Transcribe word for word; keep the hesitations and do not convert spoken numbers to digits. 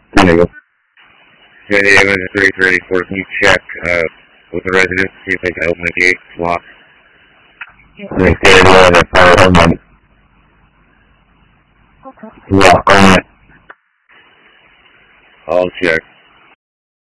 San Diego. San Diego to three thirty-four, can you check uh, with the residents, see if they can open the gate, it's locked? three thirty, the power home on. Lock on it. I'll check.